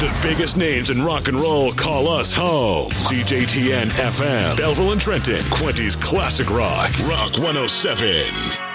The biggest names in rock and roll call us home. CJTN FM, Belleville and Trenton, Quinty's Classic Rock, Rock 107.